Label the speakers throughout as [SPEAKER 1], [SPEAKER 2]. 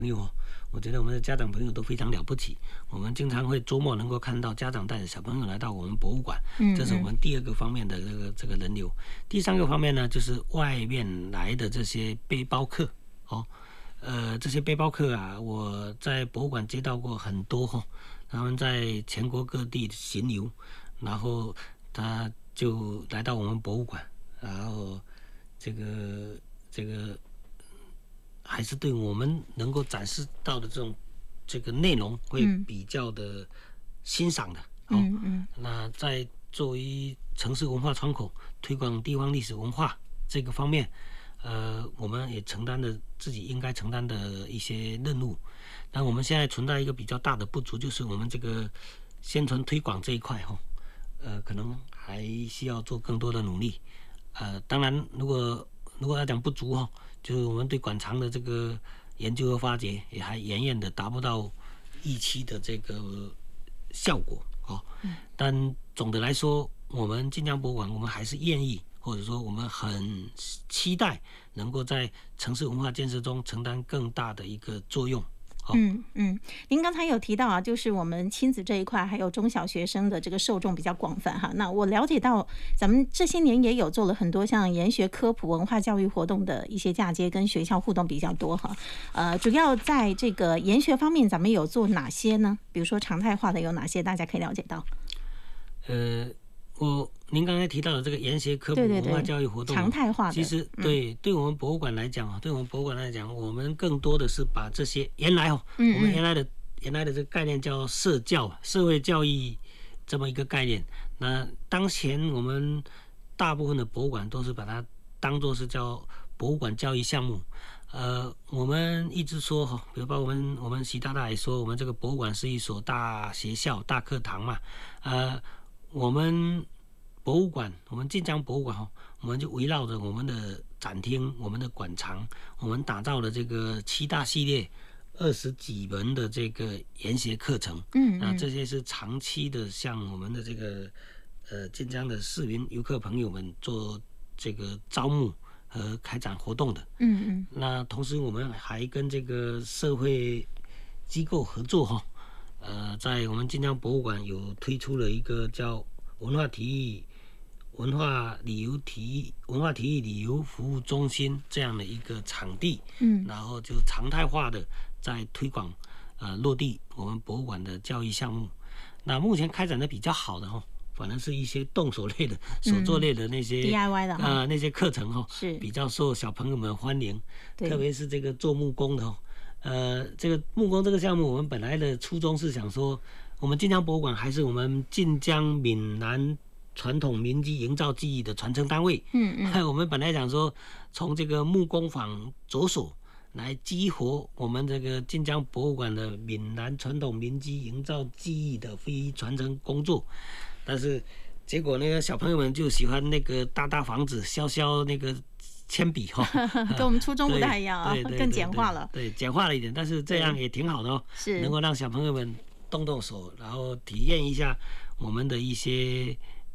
[SPEAKER 1] 朋友，我觉得我们的家长朋友都非常了不起。我们经常会周末能够看到家长带着小朋友来到我们博物馆，这是我们第二个方面的这个人流。第三个方面呢，就是外面来的这些背包客哦。这些背包客啊，我在博物馆接到过很多他们在全国各地行游，然后他就来到我们博物馆，然后这个还是对我们能够展示到的这个内容会比较的欣赏的。那在作为城市文化窗口推广地方历史文化这个方面，我们也承担了自己应该承担的一些任务。但我们现在存在一个比较大的不足，就是我们这个宣传推广这一块可能还需要做更多的努力。当然如果要讲不足就是我们对馆藏的这个研究和发掘也还远远的达不到预期的这个效果但总的来说，我们晋江博物馆我们还是愿意，或者说我们很期待能够在城市文化建设中承担更大的一个作用。
[SPEAKER 2] 您刚才有提到啊，就是我们亲子这一块还有中小学生的这个受众比较广泛哈。那我了解到咱们这些年也有做了很多像研学科普文化教育活动的一些嫁接，跟学校互动比较多哈。主要在这个研学方面咱们有做哪些呢？比如说常态化的有哪些大家可以了解到？
[SPEAKER 1] 您刚才提到的这个研学科普文化教育活动，
[SPEAKER 2] 常态化的，
[SPEAKER 1] 其实对我们博物馆来讲我们更多的是把这些原来我们原来的这个概念叫社会教育这么一个概念。那当前我们大部分的博物馆都是把它当作是叫博物馆教育项目。我们一直说比如说我们习大大也说，我们这个博物馆是一所大学校、大课堂嘛。我们博物馆，我们晋江博物馆我们就围绕着我们的展厅、我们的馆藏，我们打造了这个7大系列20几门的这个研学课程。那这些是长期的向我们的这个晋江的市民游客朋友们做这个招募和开展活动的。那同时我们还跟这个社会机构合作在我们晋江博物馆有推出了一个叫文化体育旅游服务中心这样的一个场地。然后就常态化的在推广落地我们博物馆的教育项目。那目前开展的比较好的反正是一些动手类的、手作类的那些
[SPEAKER 2] DIY 的
[SPEAKER 1] 那些课程
[SPEAKER 2] 是
[SPEAKER 1] 比较受小朋友们欢迎，特别是这个做木工的这个木工这个项目，我们本来的初衷是想说，我们晋江博物馆还是我们晋江闽南传统民居营造技艺的传承单位。我们本来想说，从这个木工坊着手来激活我们这个晋江博物馆的闽南传统民居营造技艺的非传承工作。但是结果那个小朋友们就喜欢那个大房子削那个铅笔
[SPEAKER 2] 跟我们初衷不太一样更简化了。
[SPEAKER 1] 对，简化了一点，但是这样也挺好的是能够让小朋友们动手，然后体验一下我们的一些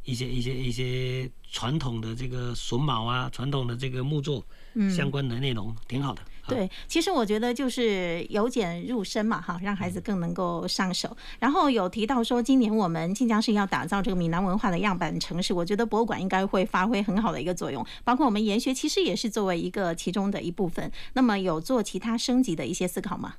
[SPEAKER 1] 传统的这个榫卯传统的这个木作相关的内容，挺好的。
[SPEAKER 2] 对，其实我觉得就是由简入深嘛让孩子更能够上手。然后有提到说，今年我们晋江市要打造这个闽南文化的样板城市，我觉得博物馆应该会发挥很好的一个作用，包括我们研学其实也是作为一个其中的一部分。那么有做其他升级的一些思考吗？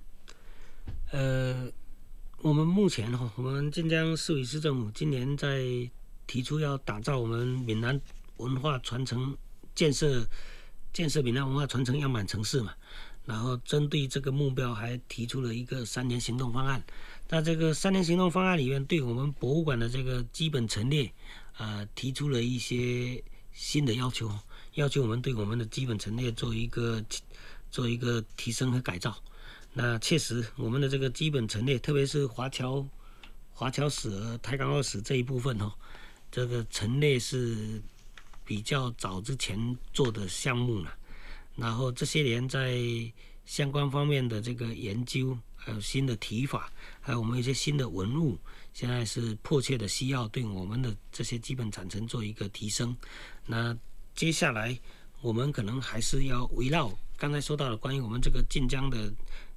[SPEAKER 1] 我们目前我们晋江市委市政府今年在提出要打造我们闽南文化传承建设闽南文化传承样板城市嘛，然后针对这个目标还提出了一个3年行动方案。那这个3年行动方案里面，对我们博物馆的这个基本陈列提出了一些新的要求我们对我们的基本陈列做一个提升和改造。那确实我们的这个基本陈列，特别是华侨史和台港澳史这一部分这个陈列是比较早之前做的项目了。然后这些年在相关方面的这个研究，还有新的提法，还有我们一些新的文物，现在是迫切的需要对我们的这些基本产程做一个提升。那接下来我们可能还是要围绕刚才说到的关于我们这个晋江的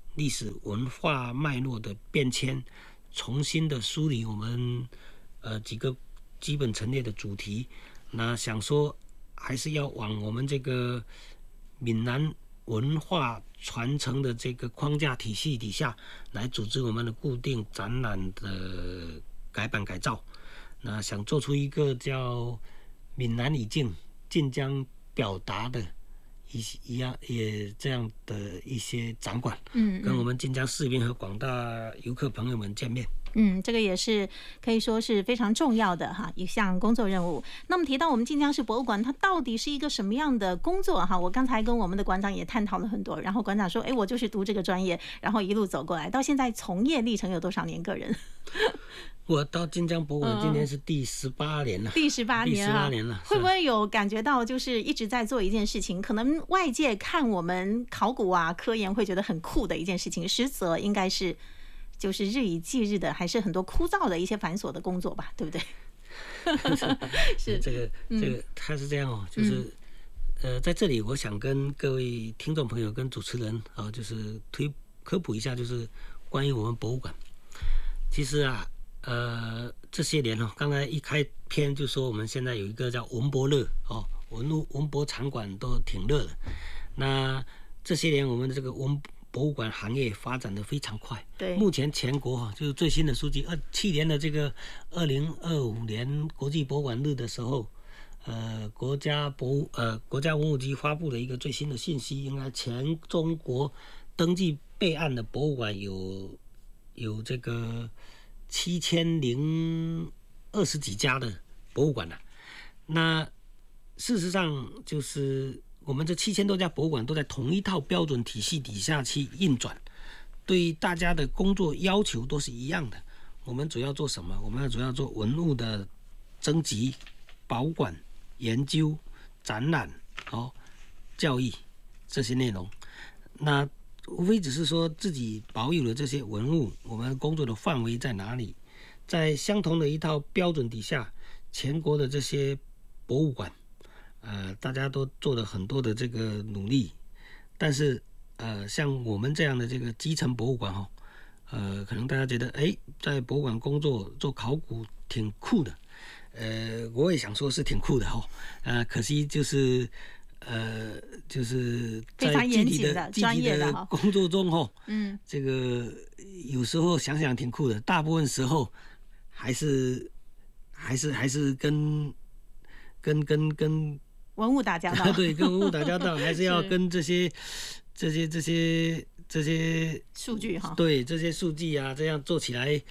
[SPEAKER 1] 历史文化脉络的变迁，重新的梳理我们几个基本陈列的主题。那想说还是要往我们这个闽南文化传承的这个框架体系底下来组织我们的固定展览的改版改造。那想做出一个叫闽南语境晋江表达的一样也这样的一些展馆，跟我们晋江市民和广大游客朋友们见面。
[SPEAKER 2] 这个也是可以说是非常重要的一项工作任务。那么提到我们晋江市博物馆，它到底是一个什么样的工作我刚才跟我们的馆长也探讨了很多，然后馆长说我就是读这个专业，然后一路走过来，到现在从业历程有多少年个人？
[SPEAKER 1] 我到晋江博物馆今年是第18年了，
[SPEAKER 2] 第18年
[SPEAKER 1] 了。
[SPEAKER 2] 会不会有感觉到就是一直在做一件事情，可能外界看我们考古科研会觉得很酷的一件事情，实则应该是就是日以继日的，还是很多枯燥的一些繁琐的工作吧，对不对？
[SPEAKER 1] 是这个它是这样就是在这里我想跟各位听众朋友跟主持人就是科普一下，就是关于我们博物馆。其实这些年刚才一开篇就说我们现在有一个叫文博热文博场馆都挺热的。那这些年我们的这个博物馆行业发展的非常快。
[SPEAKER 2] 对，
[SPEAKER 1] 目前全国就是最新的数据，去年的这个2025年国际博物馆日的时候，国家文物局发布了一个最新的信息，应该全中国登记备案的博物馆有这个7020几家的博物馆了。那事实上就是我们这7000多家博物馆都在同一套标准体系底下去运转，对大家的工作要求都是一样的。我们主要做什么？我们主要做文物的征集、保管、研究、展览、教育这些内容。那无非只是说自己保有了这些文物，我们工作的范围在哪里？在相同的一套标准底下，全国的这些博物馆，大家都做了很多的这个努力。但是，像我们这样的这个基层博物馆可能大家觉得，在博物馆工作做考古挺酷的，我也想说是挺酷的可惜就是在具体的工作中这个有时候想想挺酷的，大部分时候还是跟
[SPEAKER 2] 文物打交道。
[SPEAKER 1] 对，跟文物打交道，还是要跟这些
[SPEAKER 2] 数据
[SPEAKER 1] 对，这些数据这样做起来，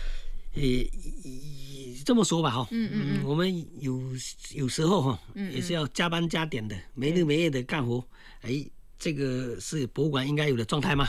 [SPEAKER 1] 这么说吧我们有时候也是要加班加点的，没日没夜的干活。这个是博物馆应该有的状态吗？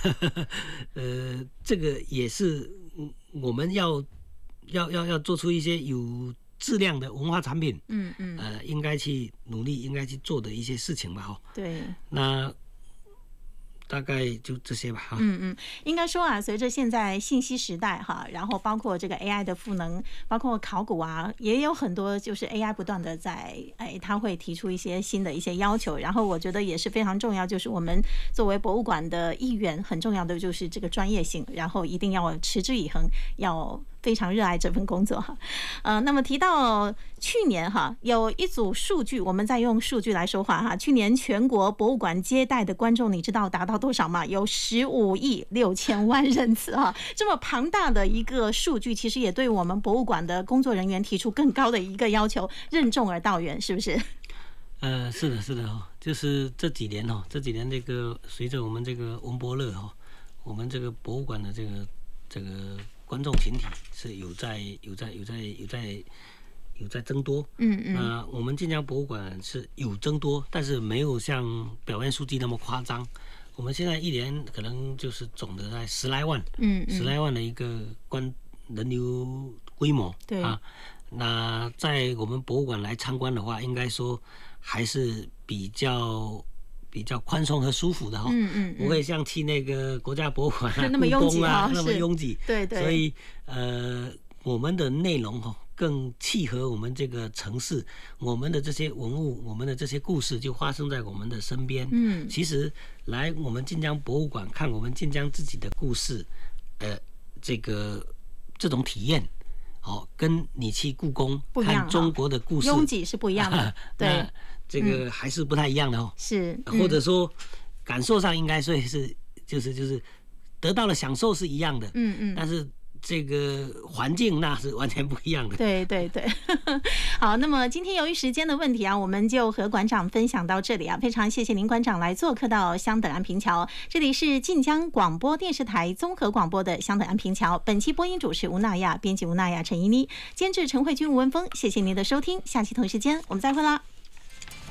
[SPEAKER 1] 这个也是我们要做出一些有质量的文化产品，应该去努力，应该去做的一些事情吧
[SPEAKER 2] 对，
[SPEAKER 1] 那大概就这些吧
[SPEAKER 2] 应该说随着现在信息时代然后包括这个 AI 的赋能，包括考古也有很多就是 AI 不断的在它会提出一些新的一些要求，然后我觉得也是非常重要，就是我们作为博物馆的一员，很重要的就是这个专业性，然后一定要持之以恒，要非常热爱这份工作那么提到去年有一组数据，我们再用数据来说话去年全国博物馆接待的观众，你知道达到多少吗？有15亿6千万人次这么庞大的一个数据，其实也对我们博物馆的工作人员提出更高的一个要求，任重而道远，是不是？
[SPEAKER 1] 是的就是这几年这个随着我们这个文博热我们这个博物馆的这个观众群体是有在增多。我们晋江博物馆是有增多，但是没有像表面数据那么夸张。我们现在一年可能就是总的在10来万，10来万的一个人流规模。
[SPEAKER 2] 对
[SPEAKER 1] 那在我们博物馆来参观的话，应该说还是比较宽松和舒服的不会像去那个国家博物馆
[SPEAKER 2] 那么拥挤
[SPEAKER 1] 那么拥挤。
[SPEAKER 2] 对，
[SPEAKER 1] 所以我们的内容更契合我们这个城市，我们的这些文物，我们的这些故事就发生在我们的身边。其实来我们晋江博物馆看我们晋江自己的故事，这种体验，跟你去故宫看中国的故事，
[SPEAKER 2] 拥挤是不一样的。对，
[SPEAKER 1] 这个还是不太一样的哦。
[SPEAKER 2] 是，
[SPEAKER 1] 或者说感受上应该说是就是得到的享受是一样的。但是这个环境那是完全不一样的。
[SPEAKER 2] 对对对。好，那么今天由于时间的问题啊，我们就和馆长分享到这里啊。非常谢谢您馆长来做客到香等安平桥，这里是晋江广播电视台综合广播的香等安平桥。本期播音主持吴娜亚，编辑吴娜亚、陈依妮，监制陈慧君、吴文峰。谢谢您的收听，下期同时间我们再会啦。